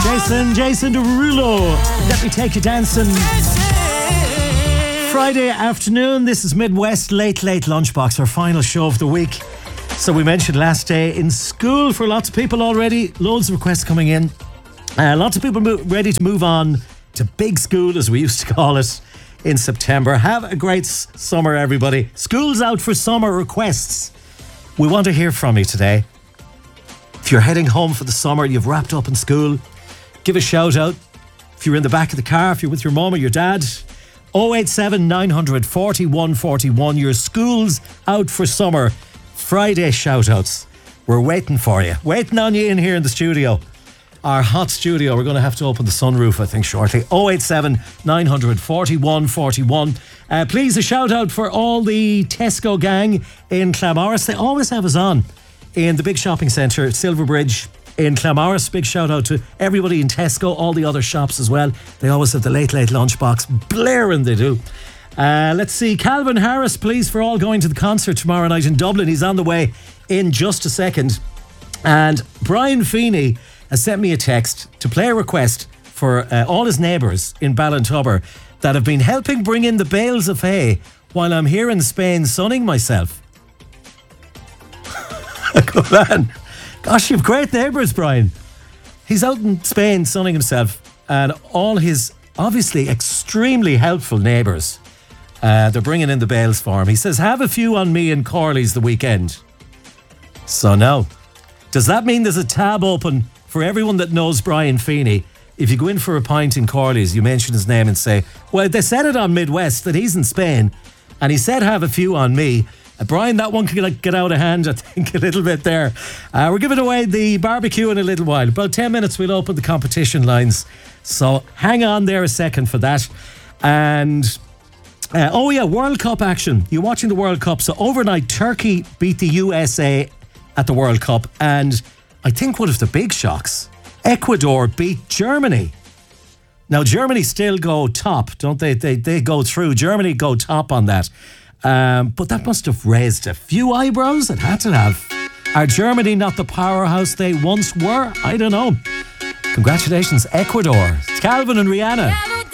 Jason Derulo. Let me take you dancing. Friday afternoon. This is Midwest Late Lunchbox, our final show of the week. So we mentioned last day in school for lots of people already. Loads of requests coming in. Lots of people ready to move on to big school, as we used to call it, in September. Have a great summer, everybody. School's out for summer requests. We want to hear from you today. If you're heading home for the summer, you've wrapped up in school, give a shout out. If you're in the back of the car, if you're with your mum or your dad, 087 940 141. Your school's out for summer. Friday shout outs. We're waiting for you. Waiting on you in here in the studio. Our hot studio. We're going to have to open the sunroof, I think, shortly. 087 940 141. Please, a shout out for all the Tesco gang in Clamorris. They always have us on in the big shopping centre, Silverbridge in Clamorris. Big shout out to everybody in Tesco, all the other shops as well. They always have the late lunchbox blaring, they do. Let's see, Calvin Harris, please, for all going to the concert tomorrow night in Dublin. He's on the way in just a second. And Brian Feeney has sent me a text to play a request for all his neighbours in Ballintubber that have been helping bring in the bales of hay while I'm here in Spain sunning myself. Good man. Gosh, you've great neighbours, Brian. He's out in Spain sunning himself, and all his obviously extremely helpful neighbours, they're bringing in the bales for him. He says, have a few on me in Corley's the weekend. So now, does that mean there's a tab open for everyone that knows Brian Feeney? If you go in for a pint in Corley's, you mention his name and say, well, they said it on Midwest that he's in Spain, and he said have a few on me. Brian, that one could get out of hand, I think, a little bit there. We're giving away the barbecue in a little while. About 10 minutes, we'll open the competition lines. So hang on there a second for that. And, World Cup action. You're watching the World Cup. So overnight, Turkey beat the USA at the World Cup. And I think one of the big shocks, Ecuador beat Germany. Now, Germany still go top, don't they? They go through. Germany go top on that. But that must have raised a few eyebrows. It had to have. Are Germany not the powerhouse they once were? I don't know. Congratulations, Ecuador. It's Calvin and Rihanna.